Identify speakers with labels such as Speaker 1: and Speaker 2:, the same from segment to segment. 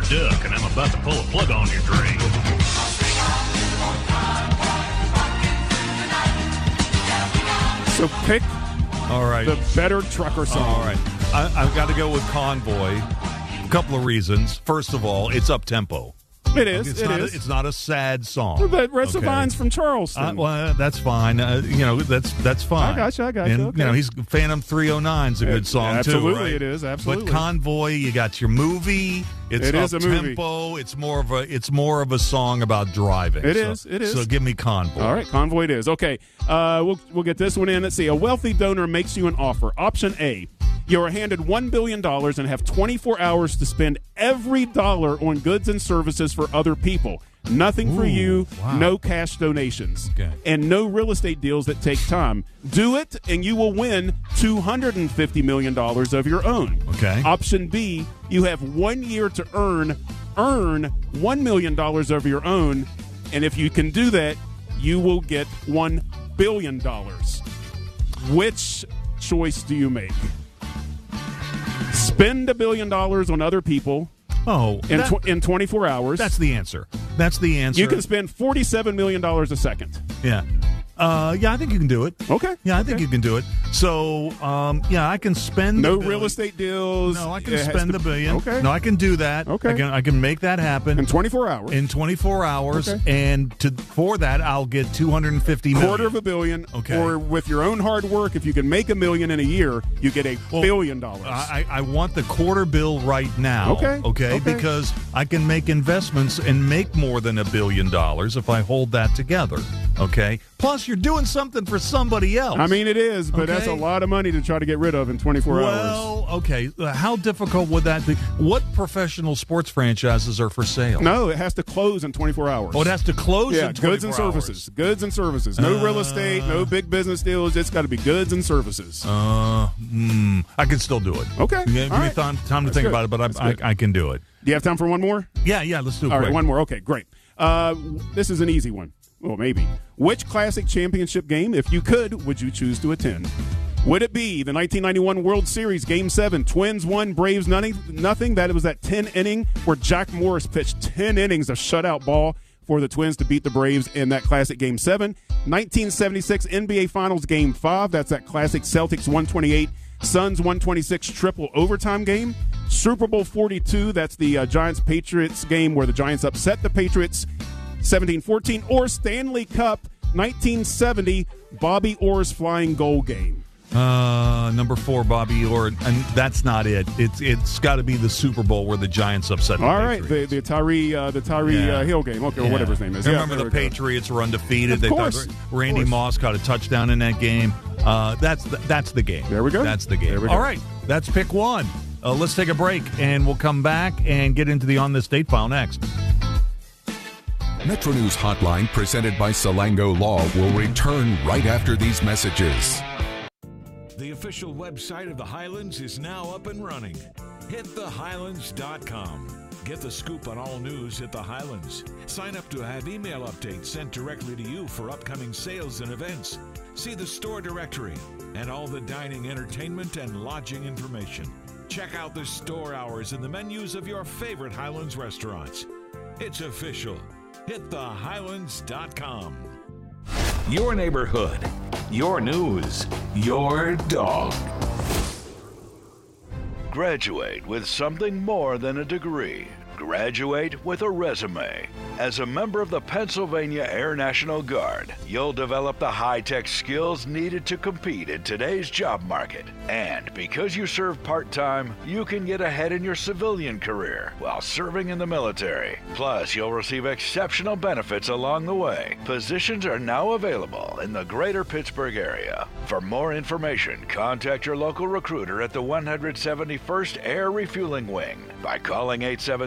Speaker 1: duck, and I'm about to pull a plug on your drain.
Speaker 2: So pick
Speaker 3: All right.
Speaker 2: the better trucker song.
Speaker 3: All right. I've got to go with Convoy. A couple of reasons. First of all, it's up-tempo.
Speaker 2: It is.
Speaker 3: It's not a sad song.
Speaker 2: But Red Savine's from Charleston.
Speaker 3: Well, that's fine. That's fine.
Speaker 2: I got you.
Speaker 3: And,
Speaker 2: Okay.
Speaker 3: he's Phantom 309's a good song,
Speaker 2: absolutely
Speaker 3: too, right?
Speaker 2: it is. Absolutely.
Speaker 3: But Convoy, you got your movie. It's
Speaker 2: It is a movie.
Speaker 3: up-tempo. It's more of a song about driving.
Speaker 2: It is.
Speaker 3: So give me Convoy.
Speaker 2: All right, Convoy it is. Okay, we'll get this one in. Let's see. A wealthy donor makes you an offer. Option A. You are handed $1 billion and have 24 hours to spend every dollar on goods and services for other people. Nothing for you,
Speaker 3: wow.
Speaker 2: no cash donations,
Speaker 3: Okay.
Speaker 2: and no real estate deals that take time. Do it, and you will win $250 million of your own.
Speaker 3: Okay.
Speaker 2: Option B, you have 1 year to earn $1 million of your own, and if you can do that, you will get $1 billion. Which choice do you make? Spend $1 billion on other people in 24 hours.
Speaker 3: That's the answer.
Speaker 2: You can spend $47 million a second.
Speaker 3: Yeah. I think you can do it.
Speaker 2: Okay.
Speaker 3: Yeah, I think you can do it. So, I can spend
Speaker 2: No
Speaker 3: the billion.
Speaker 2: real estate deals.
Speaker 3: No, I can
Speaker 2: It has
Speaker 3: spend
Speaker 2: to-
Speaker 3: the billion.
Speaker 2: Okay.
Speaker 3: No, I can do that.
Speaker 2: Okay.
Speaker 3: I can make that happen
Speaker 2: In 24 hours.
Speaker 3: in 24 hours,
Speaker 2: Okay.
Speaker 3: and for that, I'll get $250 million.
Speaker 2: $250 million.
Speaker 3: Okay.
Speaker 2: Or with your own hard work, if you can make $1 million in a year, you get $1 billion.
Speaker 3: I want the quarter bill right now.
Speaker 2: Okay.
Speaker 3: Because I can make investments and make more than $1 billion if I hold that together. Okay. Plus, you're doing something for somebody else.
Speaker 2: I mean, it is, but that's a
Speaker 3: Okay.
Speaker 2: lot of money to try to get rid of in 24 hours.
Speaker 3: Well, okay. How difficult would that be? What professional sports franchises are for sale?
Speaker 2: No, it has to close in 24 hours.
Speaker 3: Oh, it has to close
Speaker 2: Yeah,
Speaker 3: in 24
Speaker 2: goods and
Speaker 3: hours.
Speaker 2: services. Goods and services. No real estate, no big business deals. It's got to be goods and services.
Speaker 3: I can still do it.
Speaker 2: Okay.
Speaker 3: Give
Speaker 2: All
Speaker 3: me
Speaker 2: right.
Speaker 3: time to
Speaker 2: That's
Speaker 3: think
Speaker 2: good.
Speaker 3: about it, but
Speaker 2: That's good.
Speaker 3: I can do it.
Speaker 2: Do you have time for one more?
Speaker 3: Yeah, let's do it
Speaker 2: All
Speaker 3: quick.
Speaker 2: right, one more. Okay, great. This is an easy one. Well, maybe. Which classic championship game, if you could, would you choose to attend? Would it be the 1991 World Series Game 7, Twins 1, Braves nothing? That was that 10 inning where Jack Morris pitched 10 innings of shutout ball for the Twins to beat the Braves in that classic Game 7. 1976 NBA Finals Game 5, that's that classic Celtics 128, Suns 126 triple overtime game. Super Bowl 42, that's the Giants-Patriots game where the Giants upset the Patriots 17-14, or Stanley Cup 1970 Bobby Orr's flying goal game.
Speaker 3: Number 4, Bobby Orr, and that's not it. It's got to be the Super Bowl where the Giants upset the
Speaker 2: All right,
Speaker 3: Patriots.
Speaker 2: the Tyree Hill game, okay, or whatever his name is.
Speaker 3: I
Speaker 2: Yeah,
Speaker 3: remember
Speaker 2: there
Speaker 3: the
Speaker 2: we go.
Speaker 3: Patriots were undefeated.
Speaker 2: Of course.
Speaker 3: Randy Moss caught a touchdown in that game. That's the game.
Speaker 2: There we go.
Speaker 3: That's the game.
Speaker 2: There we go.
Speaker 3: All right, that's pick one. Let's take a break, and we'll come back and get into the On This Date file next.
Speaker 4: Metro News Hotline, presented by Salango Law, will return right after these messages.
Speaker 5: The official website of the Highlands is now up and running. HitTheHighlands.com. Get the scoop on all news at the Highlands. Sign up to have email updates sent directly to you for upcoming sales and events. See the store directory and all the dining, entertainment, and lodging information. Check out the store hours and the menus of your favorite Highlands restaurants. It's official. HitTheHighlands.com.
Speaker 6: Your neighborhood, your news, your dog.
Speaker 7: Graduate with something more than a degree. Graduate with a resume. As a member of the Pennsylvania Air National Guard, you'll develop the high-tech skills needed to compete in today's job market. And because you serve part-time, you can get ahead in your civilian career while serving in the military. Plus, you'll receive exceptional benefits along the way. Positions are now available in the greater Pittsburgh area. For more information, contact your local recruiter at the 171st Air Refueling Wing by calling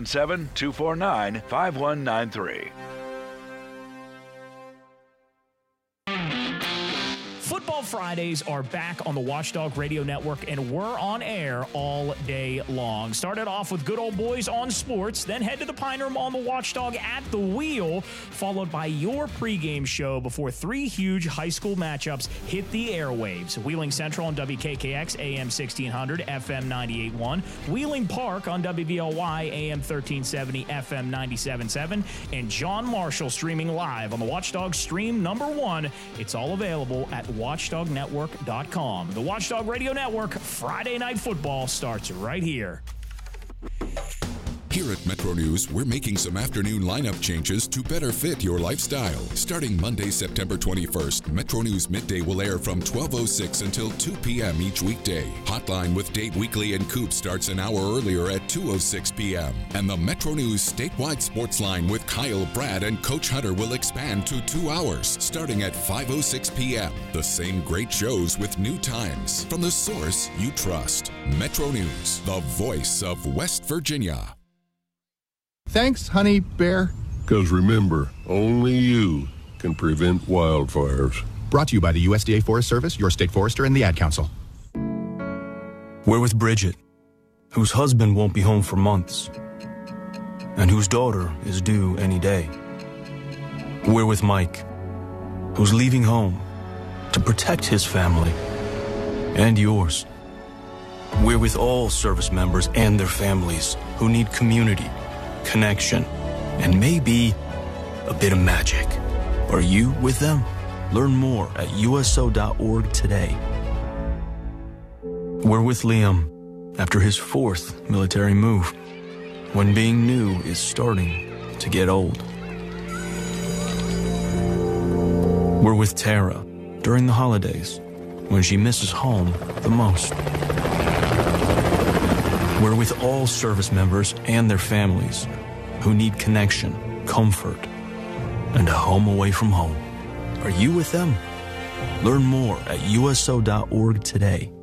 Speaker 7: 877-249-5193.
Speaker 8: Football Fridays are back on the Watchdog Radio Network, and we're on air all day long. Started off with Good Old Boys on sports, then head to the Pine Room on the Watchdog at the Wheel, followed by your pregame show before 3 huge high school matchups hit the airwaves. Wheeling Central on WKKX, AM 1600, FM 98.1. Wheeling Park on WVLY, AM 1370, FM 97.7. And John Marshall streaming live on the Watchdog Stream #1. It's all available at watchdognetwork.com. The Watchdog Radio Network, Friday Night Football starts right here.
Speaker 4: Here at Metro News, we're making some afternoon lineup changes to better fit your lifestyle. Starting Monday, September 21st, Metro News Midday will air from 12:06 until 2 p.m. each weekday. Hotline with Dave Weekly and Coop starts an hour earlier at 2:06 p.m. And the Metro News statewide sports line with Kyle, Brad, and Coach Hunter will expand to 2 hours, starting at 5:06 p.m. The same great shows with new times from the source you trust. Metro News, the voice of West Virginia.
Speaker 9: Thanks, Honey Bear.
Speaker 10: Because remember, only you can prevent wildfires.
Speaker 9: Brought to you by the USDA Forest Service, your state forester, and the Ad Council.
Speaker 11: We're with Bridget, whose husband won't be home for months, and whose daughter is due any day. We're with Mike, who's leaving home to protect his family and yours. We're with all service members and their families who need community, connection, and maybe a bit of magic. Are you with them? Learn more at USO.org today. We're with Liam after his 4th military move, when being new is starting to get old. We're with Tara during the holidays, when she misses home the most. We're with all service members and their families who need connection, comfort, and a home away from home. Are you with them? Learn more at USO.org today.